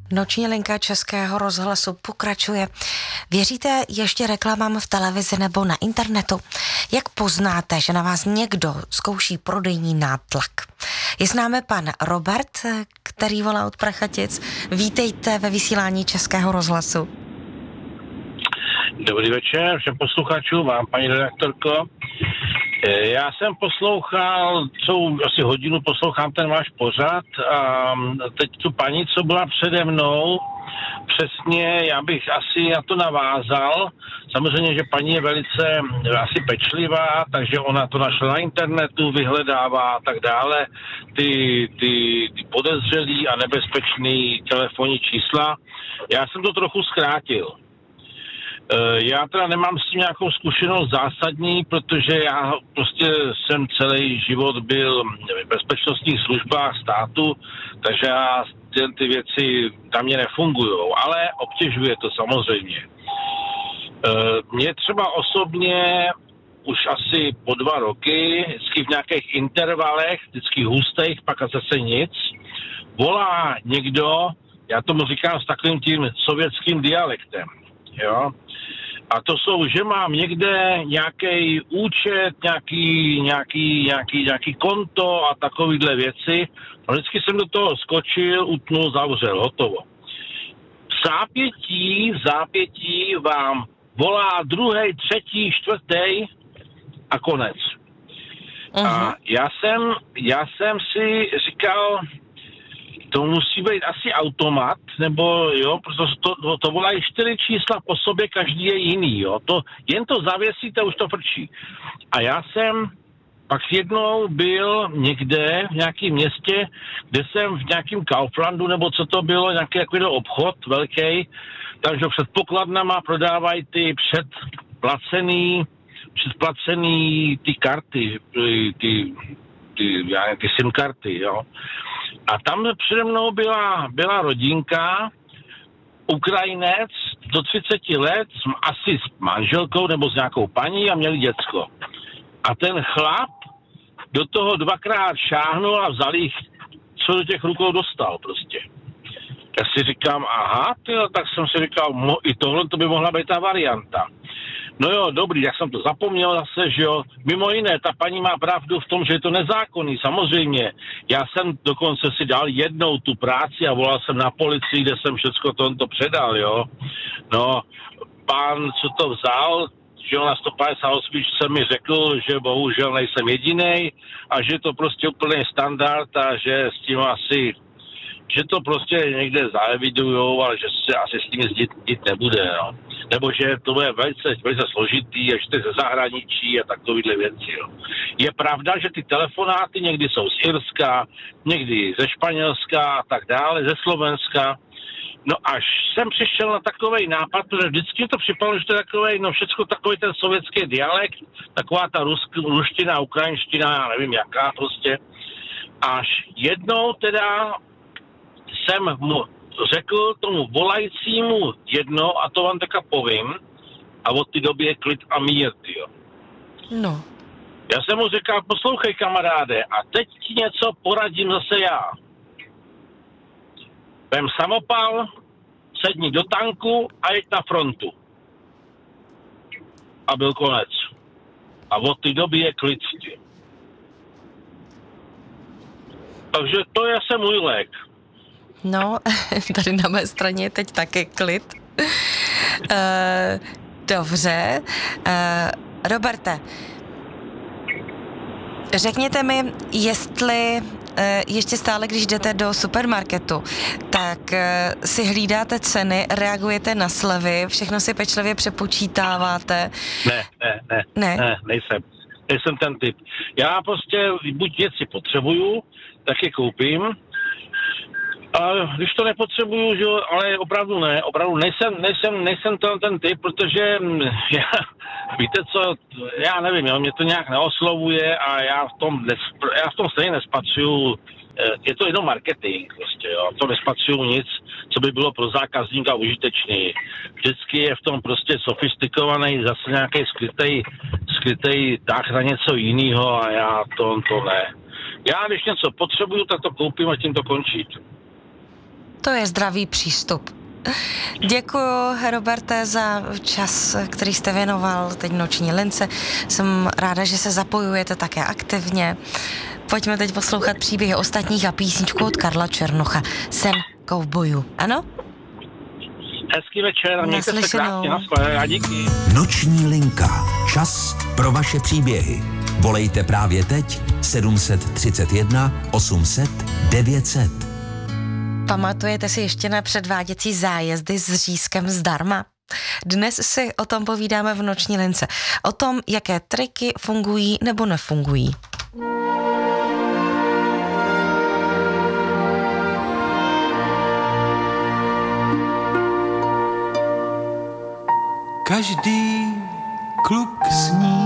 Noční linka Českého rozhlasu pokračuje. Věříte ještě reklamám v televizi nebo na internetu? Jak poznáte, že na vás někdo zkouší prodejní nátlak? Je s námi pan Robert, který volá od Prachatic. Vítejte ve vysílání Českého rozhlasu. Dobrý večer všem posluchačům, vám, paní redaktorko. Já jsem poslouchal, asi hodinu poslouchám ten váš pořad a teď tu paní, co byla přede mnou, přesně, já bych asi na to navázal. Samozřejmě, že paní je velice asi pečlivá, takže ona to našla na internetu, vyhledává a tak dále, ty podezřelý a nebezpečný telefonní čísla. Já jsem to trochu zkrátil. Já teda nemám s tím nějakou zkušenost zásadní, protože já prostě jsem celý život byl v bezpečnostních službách státu, takže ty věci tam mě nefungujou, ale obtěžuje to samozřejmě. Mě třeba osobně už asi po 2 roky, vždycky v nějakých intervalech, vždycky hustých, pak a zase nic, volá někdo, já tomu říkám s takovým tím sovětským dialektem, jo. A to jsou, že mám někde nějaký účet, nějaký konto a takovýhle věci. A vždycky jsem do toho skočil, utnul, zavřel, hotovo. V zápětí vám volá 2., 3., 4. a konec. Uh-huh. A já jsem si říkal, to musí být asi automat, nebo jo, protože to volají 4 čísla po sobě, každý je jiný, jo. Jen to zavěsíte, už to frčí. A já jsem pak jednou byl někde v nějakém městě, kde jsem v nějakém Kauflandu, nebo co to bylo, nějaký takový obchod velký, takže před pokladnama prodávají ty předplacený ty karty, ty SIM karty, jo. A tam přede mnou byla rodinka, Ukrajinec do 30 let, asi s manželkou nebo s nějakou paní a měli děcko. A ten chlap do toho 2krát šáhnul a vzal jich, co do těch rukou dostal prostě. Tak si říkám, aha, tak jsem si říkal, i tohle to by mohla být ta varianta. No jo, dobrý, jak jsem to zapomněl zase, že jo. Mimo jiné, ta paní má pravdu v tom, že je to nezákonný, samozřejmě. Já jsem dokonce si dal jednou tu práci a volal jsem na policii, kde jsem všecko to předal, jo. No, pán, co to vzal, že na 158 jsem mi řekl, že bohužel nejsem jedinej a že to prostě úplně standard a že s tím asi, že to prostě někde zaevidujou, ale že se asi s tím dít nebude, no. Nebo že to bude velice složitý, a že to je ze zahraničí a takovýhle věci. Jo. Je pravda, že ty telefonáty někdy jsou z Irska, někdy ze Španělska a tak dále, ze Slovenska. No až jsem přišel na takovej nápad, protože vždycky mi to připadalo, že to je takovej, no všecko takový ten sovětský dialekt, taková ta ruština, ukrajinština, já nevím jaká prostě. Až jednou teda jsem mu řekl tomu volajícímu jedno, a to vám taky povím, a od té doby je klid a mír, tyjo. No. Já jsem mu říkal, poslouchej kamaráde, a teď ti něco poradím zase já. Vem samopal, sedni do tanku a jeď na frontu. A byl konec. A od té doby je klid. Takže to je asi můj lék. No, tady na mé straně je teď taky klid. Dobře. Roberte, řekněte mi, jestli ještě stále, když jdete do supermarketu, tak si hlídáte ceny, reagujete na slevy, všechno si pečlivě přepočítáváte? Ne, nejsem ten typ. Já prostě buď věci potřebuju, tak je koupím. A když to nepotřebuju, že, ale opravdu nejsem ten typ, protože víte co, já nevím, jo, mě to nějak neoslovuje a já v tom stejně nespatřuju, je to jenom marketing prostě, jo, to nespatřuju nic, co by bylo pro zákazníka užitečný. Vždycky je v tom prostě sofistikovaný, zase nějaký skrytej tah na něco jiného a já to ne. Já když něco potřebuju, tak to koupím a tím to končí. To je zdravý přístup. Děkuji, Roberte, za čas, který jste věnoval teď Noční lince. Jsem ráda, že se zapojujete také aktivně. Pojďme teď poslouchat příběhy ostatních a písničku od Karla Černocha. Sen kovbojů. Ano? Hezký večer a mějte se krásně. A díky. Noční linka. Čas pro vaše příběhy. Volejte právě teď 731 800 900. Pamatujete si ještě na předváděcí zájezdy s řízkem zdarma? Dnes si o tom povídáme v Noční lince. O tom, jaké triky fungují nebo nefungují. Každý kluk sní